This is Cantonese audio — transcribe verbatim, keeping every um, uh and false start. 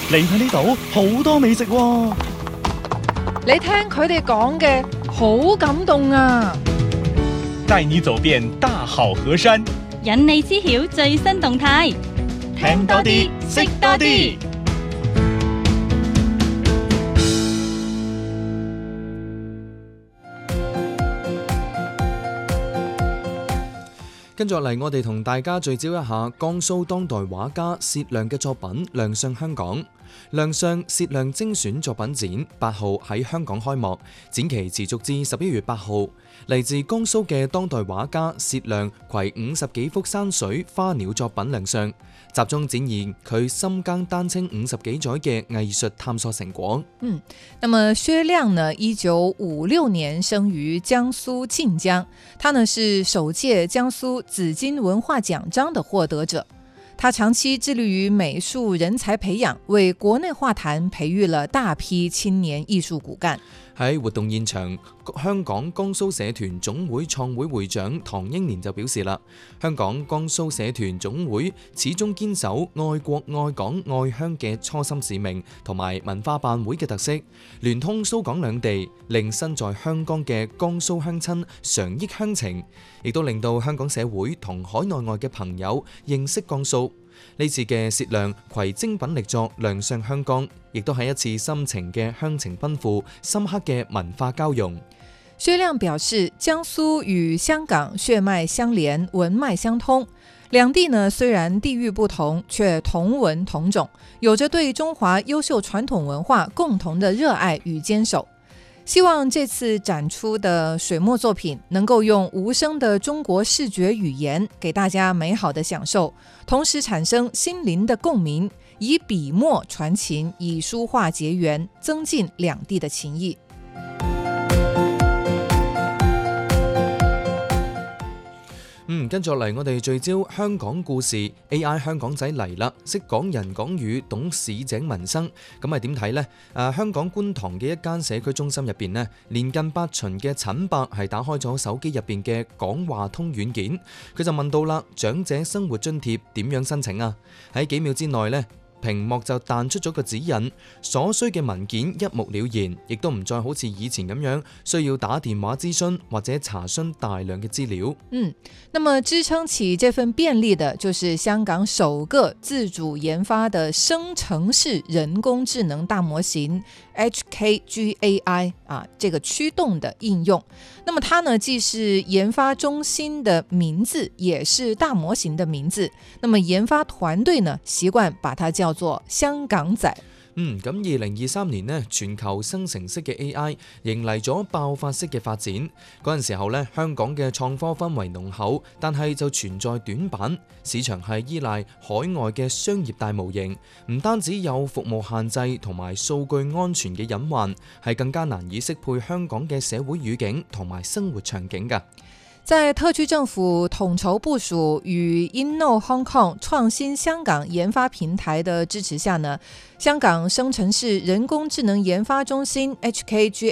嚟睇呢度好多美食喎。 你聽佢哋講嘅好感動啊！ 帶你走遍大好河山， 引你知曉最新動態， 聽多啲，識多啲。 跟住落嚟，我哋同大家聚焦一下江蘇當代畫家薛亮嘅作品亮相香港。亮相薛亮精選作品展八號喺香港開幕，展期持續至十一月八號。嚟自江蘇嘅當代畫家薛亮攜五十幾幅山水花鳥作品亮相，集中展現佢深耕丹青五十幾載嘅藝術探索成果。 嗯，那麼薛亮呢，一九五六年生於江蘇晉江，他呢是首屆江蘇紫金文化獎章的獲得者。他長期致力於美術人才培養，為國內畫壇培育了大批青年藝術骨幹。 喺活動現場，香港江蘇社團總會創會會長唐英年就表示啦，香港江蘇社團總會始終堅守愛國愛港愛鄉嘅初心使命，同埋文化辦會嘅特色，聯通蘇港兩地，令身在香港嘅江蘇鄉親常憶鄉情，亦都令到香港社會同海內外嘅朋友認識江蘇。呢次嘅薛亮攜精品力作亮相香港，亦都係一次深情嘅鄉情奔赴、深刻嘅文化交融。 薛亮表示，江蘇與香港血脈相連，文脈相通，兩地呢雖然地域不同，卻同文同種，有着對中華優秀傳統文化共同的熱愛與堅守。希望這次展出的水墨作品能夠用無聲的中國視覺語言給大家美好的享受，同時產生心靈的共鳴，以筆墨傳情，以書畫結緣，增進兩地的情誼。 嗯，跟住落嚟，我哋聚焦香港故事 A I 香港仔嚟啦，識講人講語，懂市井民生，咁係點睇呢？啊，香港觀塘嘅一間社區中心入邊呢，年近八旬嘅陳伯係打開咗手機入邊嘅講話通軟件，佢就問到啦，長者生活津貼點樣申請啊？喺幾秒之內呢，屏幕就彈出咗個指引，所需嘅文件一目了然，亦都唔再好似以前咁樣需要打電話諮詢或者查詢大量嘅資料。 嗯，那麼支撐起這份便利的，就是香港首個自主研發的生成式人工智能大模型 H K G A I 啊，這個驅動的應用。那麼它呢，既是研發中心的名字，也是大模型的名字。那麼研發團隊呢，習慣把它叫做香港仔。 嗯，咁二零二三年呢，全球生成式嘅 A I 迎嚟咗爆發式嘅發展。嗰陣時候呢，香港嘅創科氛圍濃厚，但係就存在短板，市場係依賴海外嘅商業大模型，唔單止有服務限制同埋數據安全嘅隱患，係更加難以適配香港嘅社會語境同埋生活場景㗎。 在特區政府統籌部署與 Inno Hong Kong 創新香港研發平台的支持下呢，香港生成式人工智能研發中心 H K G